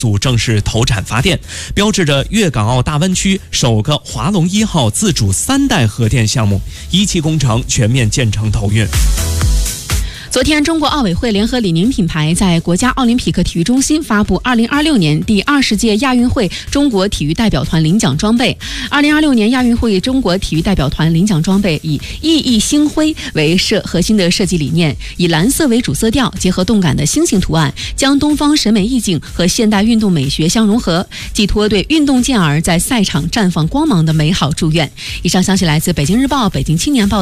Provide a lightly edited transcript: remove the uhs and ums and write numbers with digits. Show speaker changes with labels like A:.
A: 组正式投产发电，标志着粤港澳大湾区首个华龙1号自主3代核电项目一期工程全面建成投运。
B: 昨天，中国奥委会联合李宁品牌在国家奥林匹克体育中心发布2026年第20届亚运会中国体育代表团领奖装备。2026年亚运会中国体育代表团领奖装备以熠熠星辉为核心的设计理念，以蓝色为主色调，结合动感的星星图案，将东方审美意境和现代运动美学相融合，寄托对运动健儿在赛场绽放光芒的美好祝愿。以上消息来自北京日报、北京青年报。